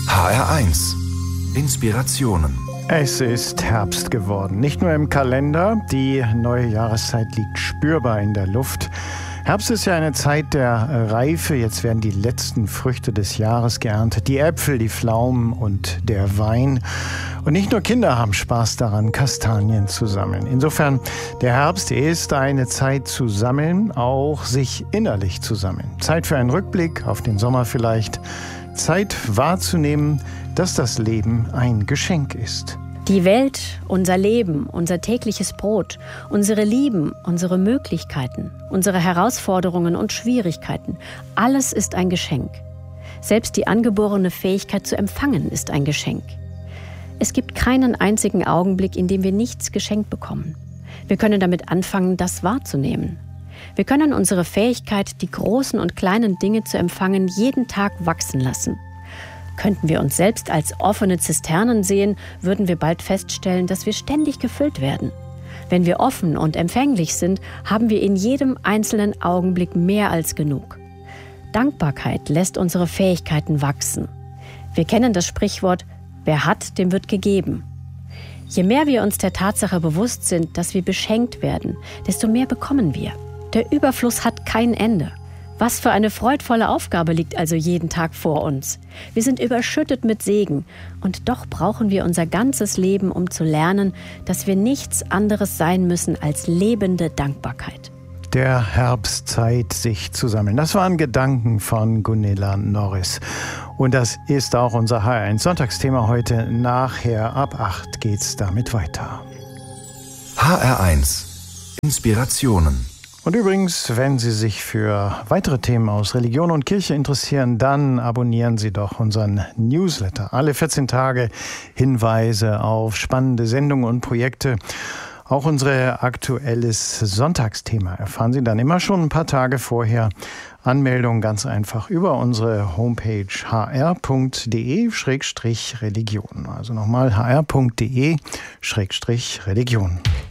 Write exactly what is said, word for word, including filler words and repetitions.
H R eins. Inspirationen. Es ist Herbst geworden. Nicht nur im Kalender, die neue Jahreszeit liegt spürbar in der Luft. Herbst ist ja eine Zeit der Reife. Jetzt werden die letzten Früchte des Jahres geerntet. Die Äpfel, die Pflaumen und der Wein. Und nicht nur Kinder haben Spaß daran, Kastanien zu sammeln. Insofern, der Herbst ist eine Zeit zu sammeln, auch sich innerlich zu sammeln. Zeit für einen Rückblick auf den Sommer vielleicht. Zeit wahrzunehmen, dass das Leben ein Geschenk ist. Die Welt, unser Leben, unser tägliches Brot, unsere Lieben, unsere Möglichkeiten, unsere Herausforderungen und Schwierigkeiten, alles ist ein Geschenk. Selbst die angeborene Fähigkeit zu empfangen ist ein Geschenk. Es gibt keinen einzigen Augenblick, in dem wir nichts geschenkt bekommen. Wir können damit anfangen, das wahrzunehmen. Wir können unsere Fähigkeit, die großen und kleinen Dinge zu empfangen, jeden Tag wachsen lassen. Könnten wir uns selbst als offene Zisternen sehen, würden wir bald feststellen, dass wir ständig gefüllt werden. Wenn wir offen und empfänglich sind, haben wir in jedem einzelnen Augenblick mehr als genug. Dankbarkeit lässt unsere Fähigkeiten wachsen. Wir kennen das Sprichwort, wer hat, dem wird gegeben. Je mehr wir uns der Tatsache bewusst sind, dass wir beschenkt werden, desto mehr bekommen wir. Der Überfluss hat kein Ende. Was für eine freudvolle Aufgabe liegt also jeden Tag vor uns. Wir sind überschüttet mit Segen und doch brauchen wir unser ganzes Leben, um zu lernen, dass wir nichts anderes sein müssen als lebende Dankbarkeit. Der Herbstzeit, sich zu sammeln. Das waren Gedanken von Gunilla Norris. Und das ist auch unser H R eins Sonntagsthema heute. Nachher ab acht geht's damit weiter. H R eins. Inspirationen. Und übrigens, wenn Sie sich für weitere Themen aus Religion und Kirche interessieren, dann abonnieren Sie doch unseren Newsletter. Alle vierzehn Tage Hinweise auf spannende Sendungen und Projekte. Auch unser aktuelles Sonntagsthema erfahren Sie dann immer schon ein paar Tage vorher. Anmeldung ganz einfach über unsere Homepage h r punkt d e Schrägstrich Religion. Also nochmal h r punkt d e Schrägstrich Religion.